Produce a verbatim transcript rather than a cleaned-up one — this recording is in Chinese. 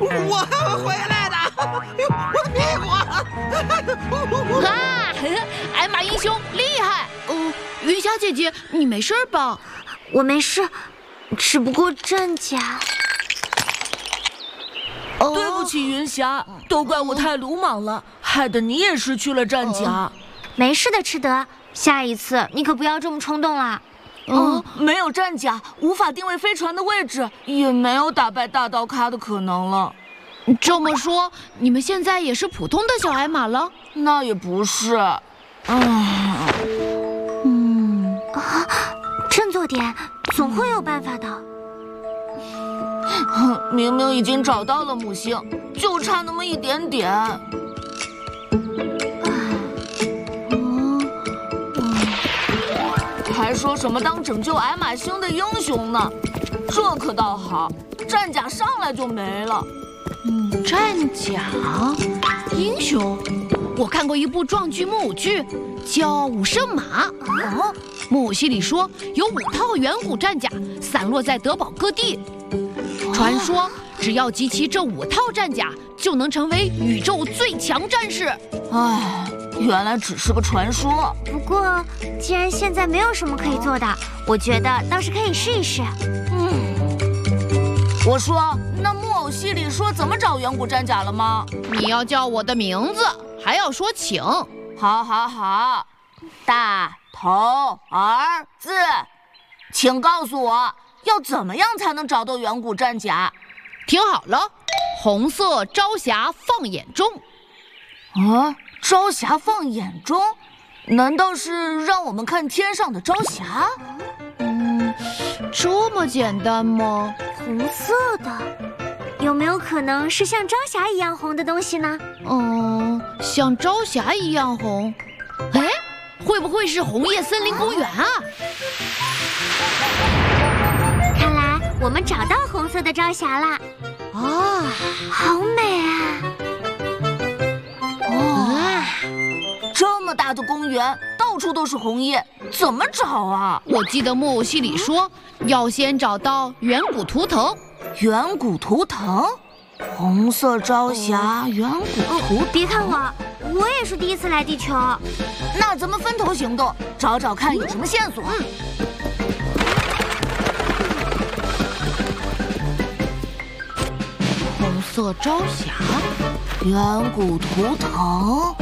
我回来了，我的屁股！ 啊，艾玛英雄厉害！哦，云霞姐姐，你没事吧？ 我没事，只不过战甲…… 哦， 对不起，云霞，都怪我太鲁莽了，害得你也失去了战甲。 没事的，赤德，下一次你可不要这么冲动啦。 嗯，没有战甲，无法定位飞船的位置，也没有打败大刀咖的可能了。 这么说，你们现在也是普通的小矮马了？ 那也不是。 嗯嗯啊，振作点，总会有办法的。 明明已经找到了母星，就差那么一点点。还说什么当拯救矮马星的英雄呢？这可倒好，战甲上来就没了。 嗯，战甲英雄，我看过一部壮剧木偶剧，叫《武圣马》。哦，木偶戏里说有五套远古战甲散落在德堡各地，传说只要集齐这五套战甲，就能成为宇宙最强战士。 唉。原来只是个传说。 不过，既然现在没有什么可以做的，我觉得倒是可以试一试。 嗯，我说，那木偶戏里说怎么找远古战甲了吗？ 你要叫我的名字，还要说请。 好，好，好。大头儿子，请告诉我，要怎么样才能找到远古战甲？ 听好了，红色朝霞放眼中。 啊？朝霞放眼中，难道是让我们看天上的朝霞？ 嗯，这么简单吗？ 红色的，有没有可能是像朝霞一样红的东西呢？ 嗯，像朝霞一样红。哎，会不会是红叶森林公园啊？ 看来我们找到红色的朝霞啦！ 啊， 好美啊！ 这么大的公园，到处都是红叶，怎么找啊？ 我记得木偶戏里说，要先找到远古图腾。 远古图腾，红色朝霞，远古图腾。 别看我，我也是第一次来地球。 那咱们分头行动，找找看有什么线索。嗯。 红色朝霞， 远古图腾。